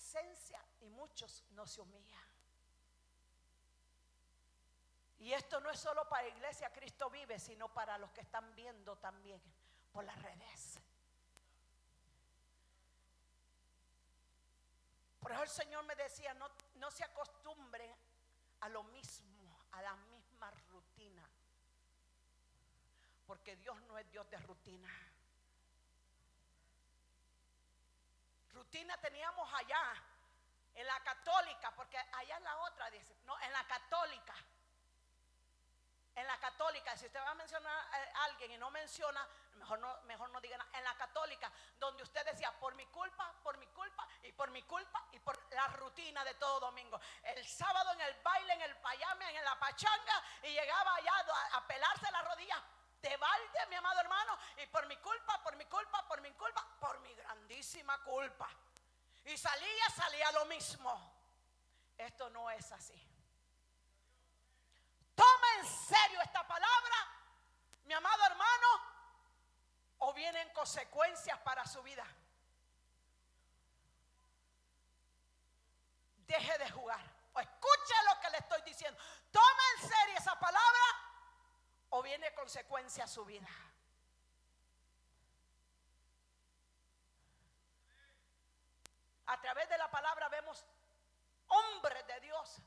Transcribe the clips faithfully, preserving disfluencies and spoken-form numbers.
presencia y muchos no se humillan. Y esto no es solo para Iglesia Cristo Vive, sino para los que están viendo también por las redes. Por eso el Señor me decía, no, no se acostumbren a lo mismo, a la misma rutina, porque Dios no es Dios de rutina. Rutina teníamos allá en la católica, porque allá en la otra dice, no, en la católica. En la católica, si usted va a mencionar a alguien y no menciona, mejor no, mejor no diga nada. En la católica, donde usted decía, por mi culpa, por mi culpa y por mi culpa y por la rutina de todo domingo. El sábado en el baile, en el payame, en la pachanga, y llegaba allá a, a pelarse las rodillas de balde, mi amado hermano, y por mi culpa, por mi culpa, por mi culpa, por mi grandísima culpa. Y salía, salía lo mismo. Esto no es así. Toma en serio esta palabra, mi amado hermano, o vienen consecuencias para su vida. Deje de jugar, o escuche lo que le estoy diciendo. Toma en serio esa palabra, o viene consecuencia a su vida. A través de la palabra vemos hombres de Dios,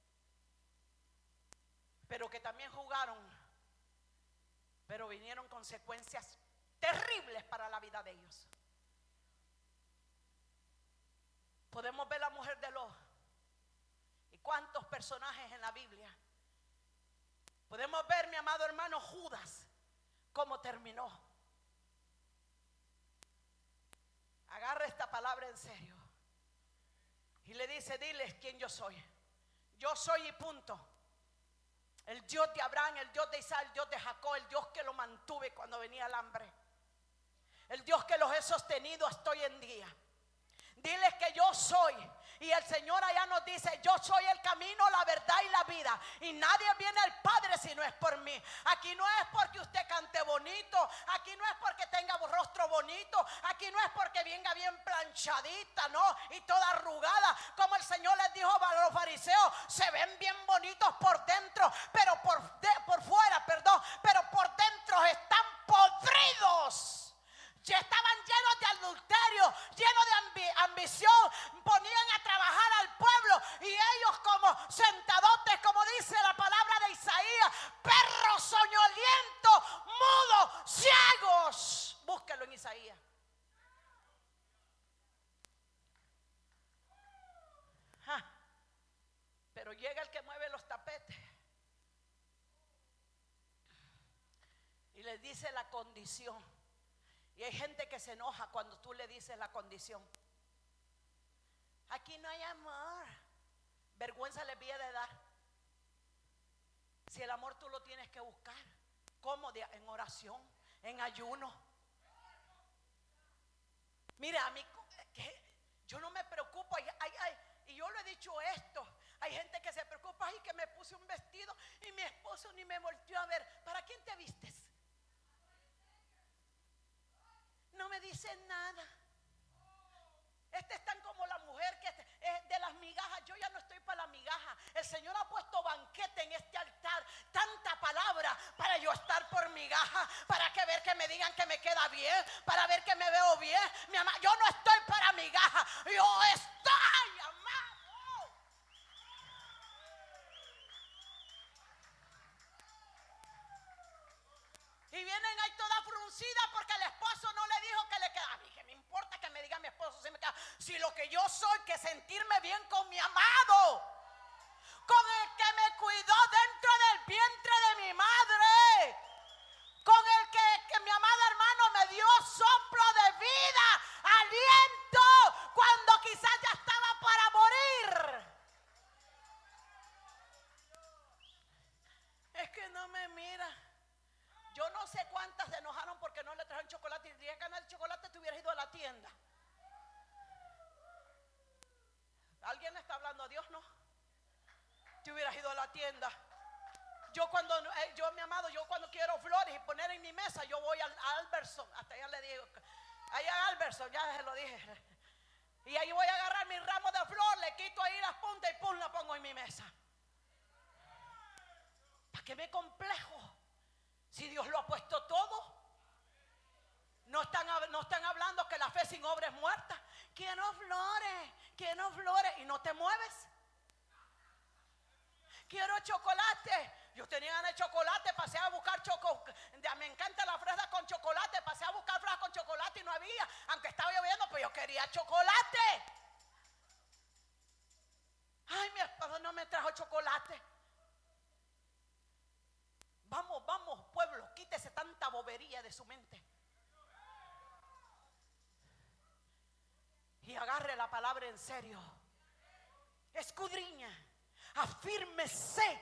pero que también jugaron, pero vinieron consecuencias terribles para la vida de ellos. Podemos ver la mujer de Lot y cuántos personajes en la Biblia. Podemos ver, mi amado hermano, Judas, cómo terminó. Agarra esta palabra en serio y le dice, diles quién yo soy. Yo soy y punto. El Dios de Abraham, el Dios de Isaac, el Dios de Jacob, el Dios que lo mantuve cuando venía el hambre, el Dios que los he sostenido hasta hoy en día. Diles que yo soy. Y el Señor allá nos dice, yo soy el camino, la verdad y la vida, y nadie viene al Padre si no es por mí. Aquí no es porque usted cante bonito, aquí no es porque tenga un rostro bonito, aquí no es porque venga bien planchadita, no, y toda arrugada, como el Señor les dijo a los fariseos, se ven bien bonitos por dentro, pero por, de, por fuera, perdón, pero por dentro están podridos. Ya estaban llenos de adulterio, llenos de ambi- ambición, ponían a trabajar al pueblo y ellos como sentadotes, como dice la palabra de Isaías, perros soñolientos, mudos, ciegos. Búsquelo en Isaías. Ah, pero llega el que mueve los tapetes y les dice la condición. Y hay gente que se enoja cuando tú le dices la condición. Aquí no hay amor. Vergüenza le viene de dar. Si el amor tú lo tienes que buscar. ¿Cómo? En oración, en ayuno. Mira, a mí que yo no me preocupo. Ay, ay, ay, y yo lo he dicho esto. Hay gente que se preocupa. Ay, que me puse un vestido y mi esposo ni me volteó a ver. ¿Para quién te vistes? No me dicen nada. Este es tan como la mujer que es de las migajas. Yo ya no estoy para la migaja. El Señor ha puesto banquete en este altar. Tanta palabra para yo estar por migaja. Para que ver que me digan que me queda bien. Para ver que me veo bien. Mi ama, yo no estoy para migaja. Yo estoy, amado. Y vienen ahí toda fruncida porque el esposo no le dijo que le queda. A mí que me importa que me diga mi esposo si me queda. Si lo que yo soy, que sentirme bien con mi amado, con el que me cuidó dentro del vientre de mi madre, con el que, que mi amado hermano me dio soplo de vida, aliento, cuando quizás ya estaba para morir. Es que no me mira. Yo no sé cuántas se enojaron porque no le trajeron chocolate. Y si querías ganar el chocolate, te hubieras ido a la tienda. ¿Alguien le está hablando a Dios? No. Te hubieras ido a la tienda. Yo cuando, eh, yo mi amado, yo cuando quiero flores y poner en mi mesa, yo voy al, a Albertson. Hasta allá le digo, allá a Albertson, ya se lo dije. Y ahí voy a agarrar mi ramo de flor, le quito ahí las puntas y pum, la pongo en mi mesa. ¿Para qué me complejo? Si Dios lo ha puesto todo. No están, no están hablando que la fe sin obra es muerta. Quiero flores, quiero flores y no te mueves. Quiero chocolate. Yo tenía ganas de chocolate, pasé a buscar chocolate. Me encanta la fresa con chocolate. Pasé a buscar fresa con chocolate y no había. Aunque estaba lloviendo, pero yo quería chocolate. Ay, mi esposo no me trajo chocolate. Vamos, vamos, pueblo, quítese tanta bobería de su mente. Y agarre la palabra en serio. Escudriña. Afírmese.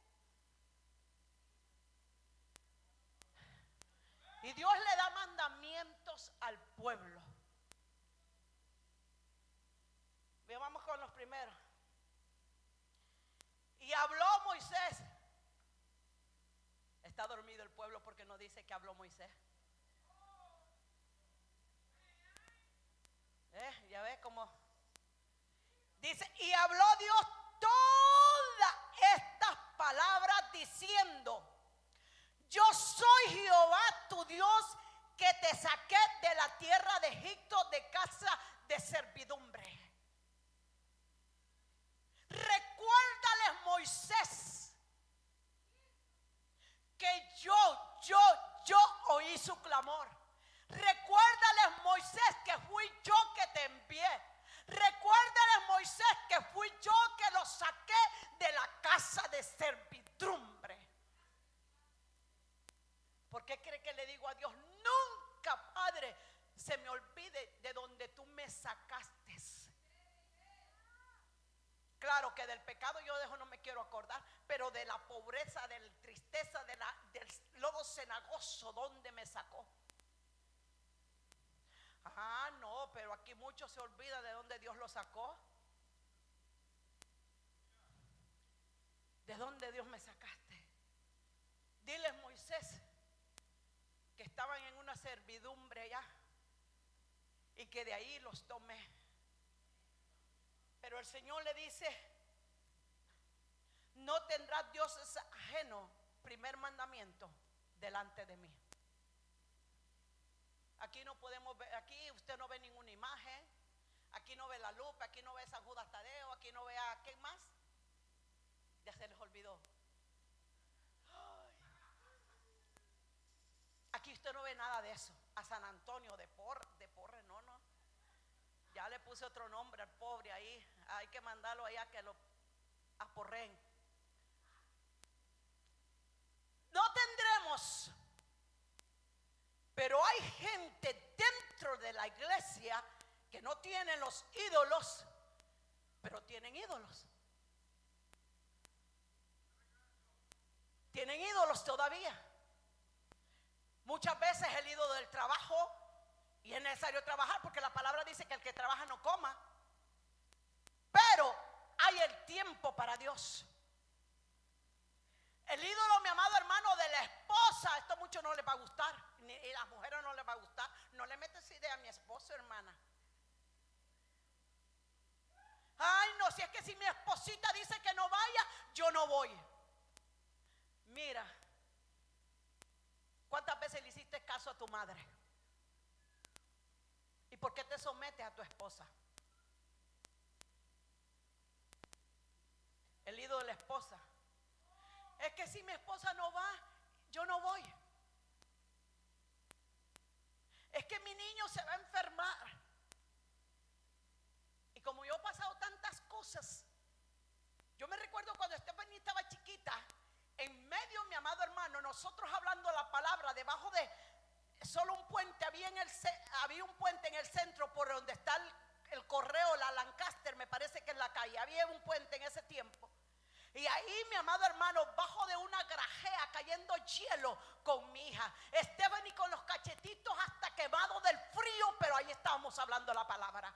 Y Dios le da mandamientos al pueblo. Bien, vamos con los primeros. Y habló Moisés. Está dormido el pueblo porque no dice que habló Moisés. ¿Eh? Ya ves cómo dice, y habló Dios todas estas palabras diciendo: yo soy Jehová tu Dios, que te saqué de la tierra de Egipto, de casa de servidumbre. Recuérdales, Moisés, que yo, yo, yo oí su clamor. Recuérdales, Moisés, que fui yo que te envié. Recuérdales, Moisés, que fui yo que los saqué de la casa de servidumbre. ¿Por qué cree que le digo a Dios? Nunca, Padre, se me olvide de donde tú me sacaste. Claro que del pecado yo dejo, no me quiero acordar, pero de la pobreza, de la tristeza, de la, del lodo cenagoso donde me sacó. Ah, no, pero aquí muchos se olvidan de dónde Dios lo sacó. ¿De dónde Dios me sacaste? Diles, Moisés, que estaban en una servidumbre allá y que de ahí los tomé. Pero el Señor le dice: no tendrás dioses ajenos, primer mandamiento, delante de mí. Aquí no podemos ver, aquí usted no ve ninguna imagen, aquí no ve la Lupe, aquí no ve a San Judas Tadeo, aquí no ve a ¿quién más? Ya se les olvidó. Ay. Aquí usted no ve nada de eso. A San Antonio de Porre, de Porre, no, no. Ya le puse otro nombre al pobre ahí. Hay que mandarlo allá que lo aporren. No tendremos. Pero hay gente dentro de la iglesia que no tienen los ídolos, pero tienen ídolos. Tienen ídolos todavía. Muchas veces el ídolo del trabajo, y es necesario trabajar porque la palabra dice que el que trabaja no coma. Pero hay el tiempo para Dios. El ídolo, mi amado hermano, de la esposa, esto mucho no le va a gustar, ni a las mujeres no les va a gustar. No le metes idea a mi esposo, hermana. Ay, no, si es que si mi esposita dice que no vaya, yo no voy. Mira, ¿cuántas veces le hiciste caso a tu madre? ¿Y por qué te sometes a tu esposa? El ídolo de la esposa. Es que si mi esposa no va, yo no voy. Es que mi niño se va a enfermar. Y como yo he pasado tantas cosas, yo me recuerdo cuando Stephanie estaba chiquita, en medio, mi amado hermano, nosotros hablando la palabra, debajo de solo un puente, había, en el, había un puente en el centro por donde está el, el correo, la Lancaster, me parece que es la calle, había un puente en ese tiempo. Y ahí, mi amado hermano, bajo de una grajea cayendo hielo con mi hija, Stephanie con los cachetitos hasta quemados del frío, pero ahí estábamos hablando la palabra.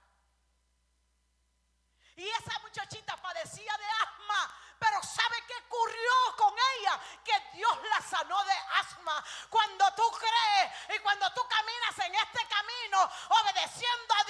Y esa muchachita padecía de asma, pero ¿sabe qué ocurrió con ella? Que Dios la sanó de asma. Cuando tú crees y cuando tú caminas en este camino obedeciendo a Dios,